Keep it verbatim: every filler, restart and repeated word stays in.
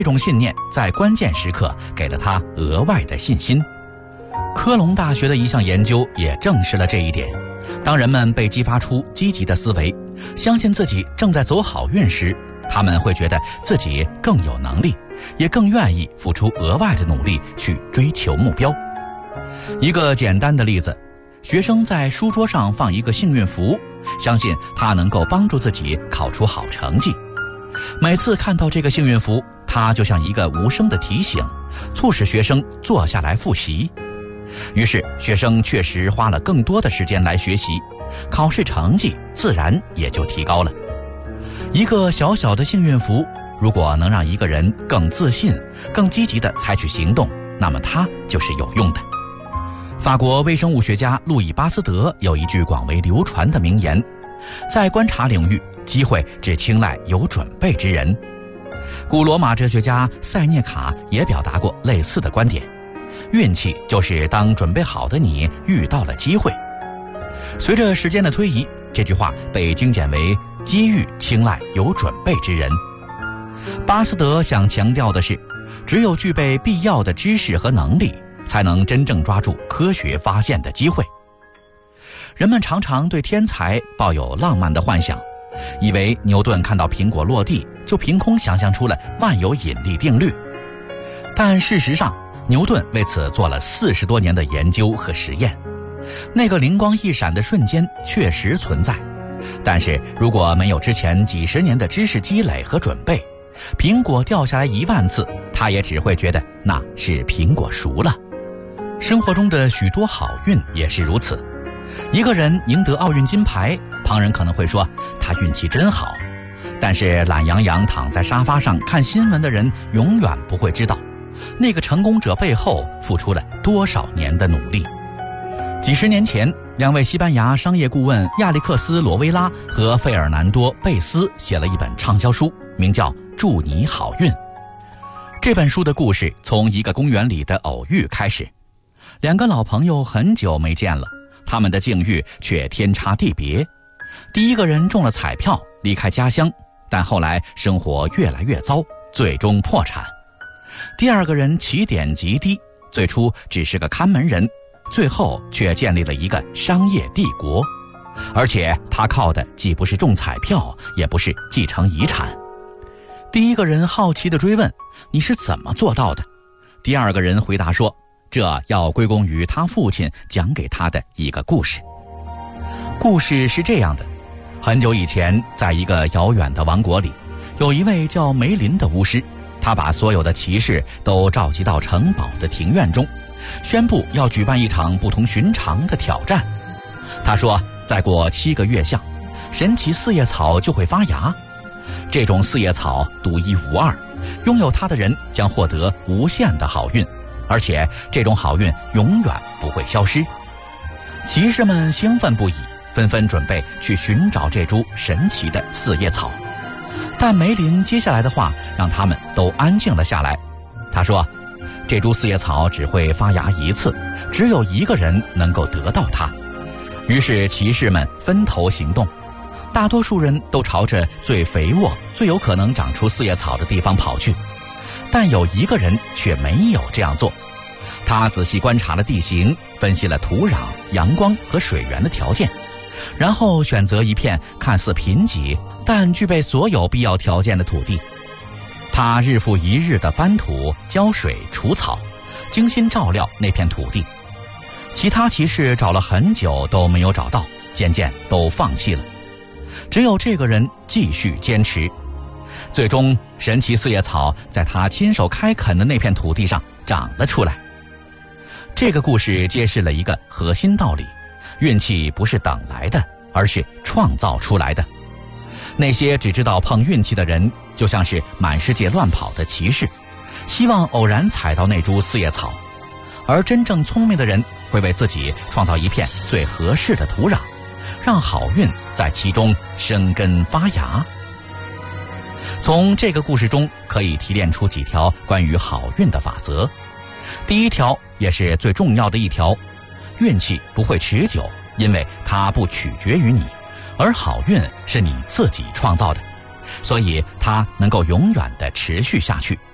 这种信念在关键时刻给了他额外的信心。科隆大学的一项研究也证实了这一点。当人们被激发出积极的思维，相信自己正在走好运时，他们会觉得自己更有能力，也更愿意付出额外的努力去追求目标。一个简单的例子，学生在书桌上放一个幸运符，相信它能够帮助自己考出好成绩。每次看到这个幸运符，它就像一个无声的提醒，促使学生坐下来复习。于是学生确实花了更多的时间来学习，考试成绩自然也就提高了。一个小小的幸运符，如果能让一个人更自信、更积极地采取行动，那么它就是有用的。法国微生物学家路易巴斯德有一句广为流传的名言：在观察领域，机会只青睐有准备之人。古罗马哲学家塞涅卡也表达过类似的观点，运气就是当准备好的你遇到了机会。随着时间的推移，这句话被精简为机遇青睐有准备之人。巴斯德想强调的是，只有具备必要的知识和能力，才能真正抓住科学发现的机会。人们常常对天才抱有浪漫的幻想，以为牛顿看到苹果落地就凭空想象出了万有引力定律。但事实上，牛顿为此做了四十多年的研究和实验。那个灵光一闪的瞬间确实存在，但是如果没有之前几十年的知识积累和准备，苹果掉下来一万次，他也只会觉得那是苹果熟了。生活中的许多好运也是如此。一个人赢得奥运金牌，旁人可能会说他运气真好，但是懒洋洋躺在沙发上看新闻的人永远不会知道，那个成功者背后付出了多少年的努力。几十年前，两位西班牙商业顾问亚历克斯·罗威拉和费尔南多·贝斯写了一本畅销书，名叫《祝你好运》。这本书的故事从一个公园里的偶遇开始。两个老朋友很久没见了，他们的境遇却天差地别。第一个人中了彩票，离开家乡，但后来生活越来越糟，最终破产。第二个人起点极低，最初只是个看门人，最后却建立了一个商业帝国，而且他靠的既不是中彩票，也不是继承遗产。第一个人好奇地追问：你是怎么做到的？第二个人回答说：这要归功于他父亲讲给他的一个故事。故事是这样的：很久以前，在一个遥远的王国里，有一位叫梅林的巫师，他把所有的骑士都召集到城堡的庭院中，宣布要举办一场不同寻常的挑战。他说，再过七个月相，神奇四叶草就会发芽。这种四叶草独一无二，拥有它的人将获得无限的好运，而且这种好运永远不会消失。骑士们兴奋不已，纷纷准备去寻找这株神奇的四叶草。但梅林接下来的话让他们都安静了下来。他说，这株四叶草只会发芽一次，只有一个人能够得到它。于是骑士们分头行动，大多数人都朝着最肥沃、最有可能长出四叶草的地方跑去，但有一个人却没有这样做。他仔细观察了地形，分析了土壤、阳光和水源的条件，然后选择一片看似贫瘠但具备所有必要条件的土地。他日复一日地翻土、浇水、除草，精心照料那片土地。其他骑士找了很久都没有找到，渐渐都放弃了。只有这个人继续坚持。最终，神奇四叶草在他亲手开垦的那片土地上长了出来。这个故事揭示了一个核心道理：运气不是等来的，而是创造出来的。那些只知道碰运气的人，就像是满世界乱跑的骑士，希望偶然踩到那株四叶草；而真正聪明的人会为自己创造一片最合适的土壤，让好运在其中生根发芽。从这个故事中可以提炼出几条关于好运的法则。第一条，也是最重要的一条：运气不会持久，因为它不取决于你，而好运是你自己创造的，所以它能够永远地持续下去。